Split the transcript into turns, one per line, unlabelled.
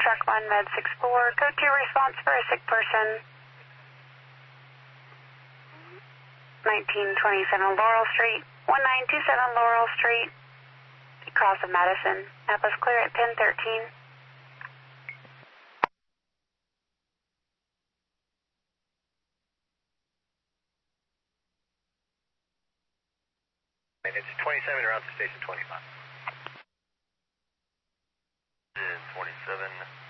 Truck 1, Med 64, code 2 response for a sick person. 1927 Laurel Street, 1927 Laurel Street, across of Madison. Napa's clear at 1013.
It's 27 around to station 25. 27.